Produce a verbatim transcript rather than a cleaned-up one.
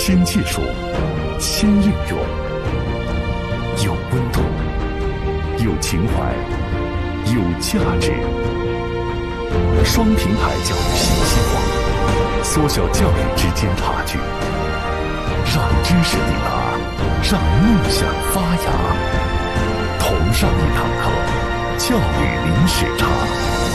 新技术，新应用，有温度，有情怀，有价值。双平台教育新希望，缩小教育之间差距，让知识抵达，让梦想发芽。同上一堂课，教育零时差。